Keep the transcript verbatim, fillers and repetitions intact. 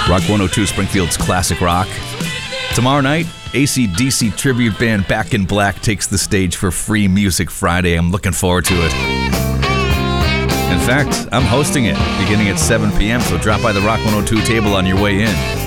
Rock one oh two, Springfield's classic rock. Tomorrow night, A C D C tribute band Back in Black takes the stage for Free Music Friday. I'm looking forward to it. In fact, I'm hosting it beginning at seven p.m., so drop by the Rock one oh two table on your way in.